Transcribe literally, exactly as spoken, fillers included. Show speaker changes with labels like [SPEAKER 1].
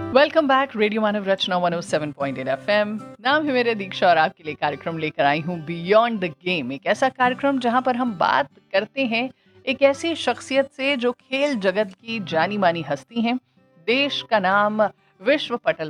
[SPEAKER 1] Welcome back radio मानव रचना one O seven point eight FM. नाम है मेरा दीक्षा और आपके लिए कार्यक्रम लेकर आई हूँ बियॉन्ड द गेम, एक ऐसा कार्यक्रम जहाँ पर हम बात करते हैं एक ऐसी शख्सियत से जो खेल जगत की जानी मानी हस्ती हैं, देश का नाम विश्व पटल